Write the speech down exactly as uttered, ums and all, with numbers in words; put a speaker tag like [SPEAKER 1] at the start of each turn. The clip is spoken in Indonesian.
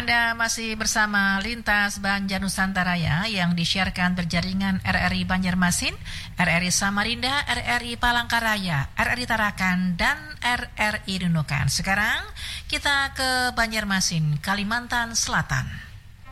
[SPEAKER 1] Anda masih bersama Lintas Banjar Nusantara ya, yang disiarkan berjaringan R R I Banjarmasin, R R I Samarinda, R R I Palangkaraya, R R I Tarakan, dan R R I Nunukan. Sekarang kita ke Banjarmasin, Kalimantan Selatan.